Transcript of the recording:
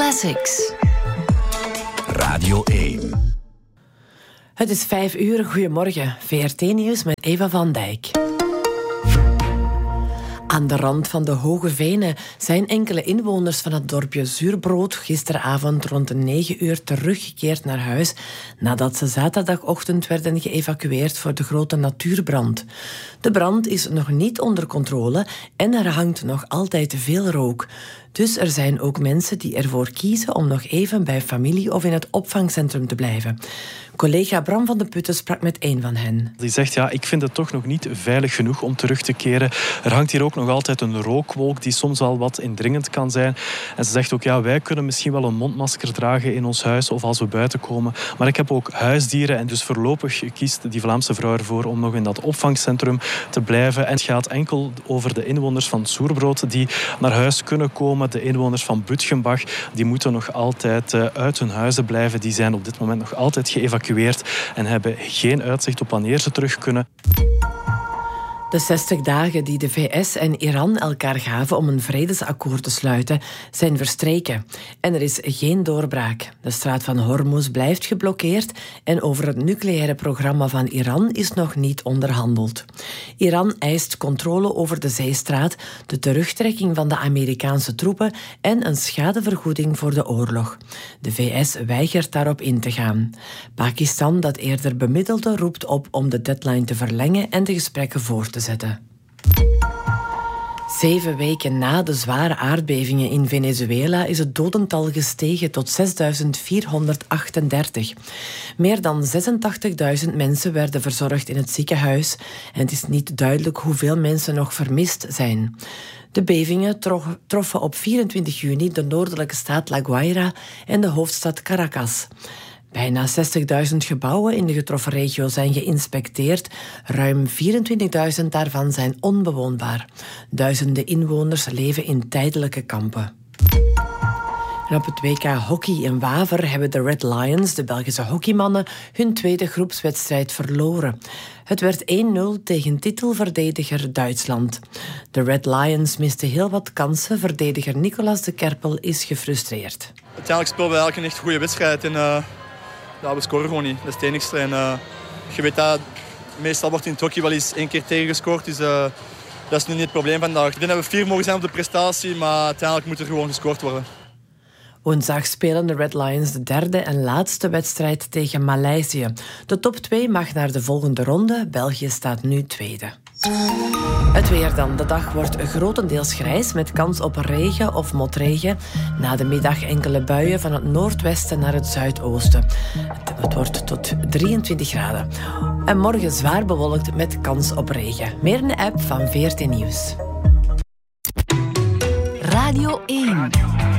Classics. Radio 1. Het is 5:00. Goedemorgen. VRT-nieuws met Eva van Dijk. Aan de rand van de Hoge Venen zijn enkele inwoners van het dorpje Zuurbrood gisteravond rond 9:00 teruggekeerd naar huis nadat ze zaterdagochtend werden geëvacueerd voor de grote natuurbrand. De brand is nog niet onder controle en er hangt nog altijd veel rook. Dus er zijn ook mensen die ervoor kiezen om nog even bij familie of in het opvangcentrum te blijven. Collega Bram van de Putten sprak met een van hen. Die zegt, ik vind het toch nog niet veilig genoeg om terug te keren. Er hangt hier ook nog altijd een rookwolk die soms al wat indringend kan zijn. En ze zegt ook, wij kunnen misschien wel een mondmasker dragen in ons huis of als we buiten komen. Maar ik heb ook huisdieren en dus voorlopig kiest die Vlaamse vrouw ervoor om nog in dat opvangcentrum te blijven. En het gaat enkel over de inwoners van Zuurbrood die naar huis kunnen komen. De inwoners van Butgenbach die moeten nog altijd uit hun huizen blijven. Die zijn op dit moment nog altijd geëvacueerd en hebben geen uitzicht op wanneer ze terug kunnen. De 60 dagen die de VS en Iran elkaar gaven om een vredesakkoord te sluiten, zijn verstreken. En er is geen doorbraak. De straat van Hormuz blijft geblokkeerd en over het nucleaire programma van Iran is nog niet onderhandeld. Iran eist controle over de zeestraat, de terugtrekking van de Amerikaanse troepen en een schadevergoeding voor de oorlog. De VS weigert daarop in te gaan. Pakistan, dat eerder bemiddelde, roept op om de deadline te verlengen en de gesprekken voor te zetten. 7 weken na de zware aardbevingen in Venezuela is het dodental gestegen tot 6.438. Meer dan 86.000 mensen werden verzorgd in het ziekenhuis en het is niet duidelijk hoeveel mensen nog vermist zijn. De bevingen troffen op 24 juni de noordelijke staat La Guaira en de hoofdstad Caracas. Bijna 60.000 gebouwen in de getroffen regio zijn geïnspecteerd. Ruim 24.000 daarvan zijn onbewoonbaar. Duizenden inwoners leven in tijdelijke kampen. En op het WK Hockey in Waver hebben de Red Lions, de Belgische hockeymannen, hun tweede groepswedstrijd verloren. Het werd 1-0 tegen titelverdediger Duitsland. De Red Lions misten heel wat kansen. Verdediger Nicolas de Kerpel is gefrustreerd. Uiteindelijk spelen we eigenlijk een echt goede wedstrijd. En, we scoren gewoon niet. Dat is het enigste. En, je weet dat meestal wordt in het hockey wel eens 1 keer tegengescoord. Dus dat is nu niet het probleem vandaag. Ik denk dat we 4 mogen zijn op de prestatie, maar uiteindelijk moet er gewoon gescoord worden. Woensdag spelen de Red Lions de derde en laatste wedstrijd tegen Maleisië. De top 2 mag naar de volgende ronde. België staat nu tweede. Het weer dan. De dag wordt grotendeels grijs met kans op regen of motregen. Na de middag enkele buien van het noordwesten naar het zuidoosten. Het wordt tot 23 graden. En morgen zwaar bewolkt met kans op regen. Meer in de app van VRT Nieuws. Radio 1.